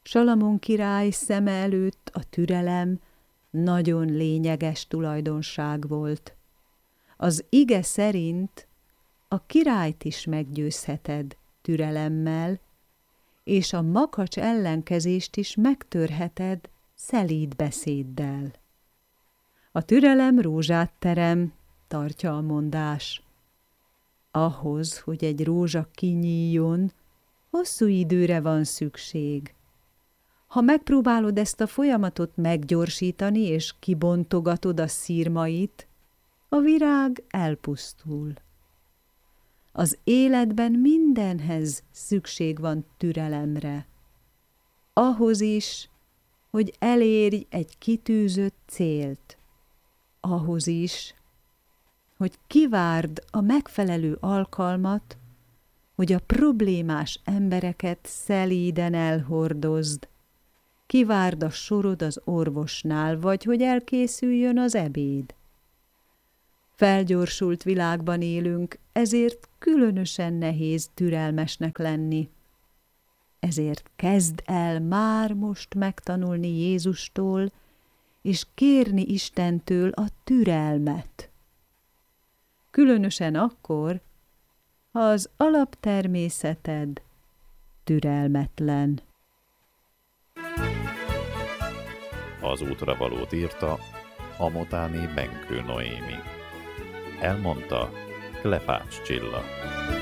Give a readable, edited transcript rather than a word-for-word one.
Salamon király szeme előtt a türelem nagyon lényeges tulajdonság volt. Az ige szerint a királyt is meggyőzheted türelemmel, és a makacs ellenkezést is megtörheted szelíd beszéddel. A türelem rózsát terem, tartja a mondás. Ahhoz, hogy egy rózsa kinyíljon, hosszú időre van szükség. Ha megpróbálod ezt a folyamatot meggyorsítani és kibontogatod a szirmait, a virág elpusztul. Az életben mindenhez szükség van türelemre. Ahhoz is, hogy elérj egy kitűzött célt. Ahhoz is, hogy kivárd a megfelelő alkalmat, hogy a problémás embereket szelíden elhordozd. Kivárd a sorod az orvosnál, vagy hogy elkészüljön az ebéd. Felgyorsult világban élünk, ezért különösen nehéz türelmesnek lenni. Ezért kezd el már most megtanulni Jézustól, és kérni Istentől a türelmet. Különösen akkor, ha az alaptermészeted türelmetlen. Az útra valót írta a motáni Benkő Noémi. Elmondta Klepács Csilla.